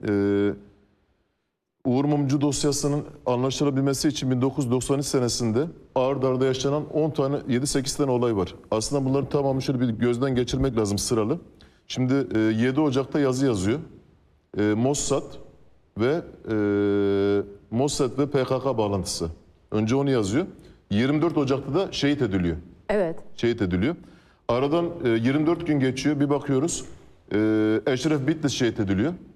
Uğur Mumcu dosyasının anlaşılabilmesi için 1993 senesinde ard arda yaşanan 10 tane, 7-8 tane olay var. Aslında bunların tamamını şöyle bir gözden geçirmek lazım sıralı. Şimdi 7 Ocak'ta yazı yazıyor. Mossad ve PKK bağlantısı. Önce onu yazıyor. 24 Ocak'ta da şehit ediliyor. Evet. Şehit ediliyor. Aradan 24 gün geçiyor. Bir bakıyoruz. Eşref Bitlis şehit ediliyor.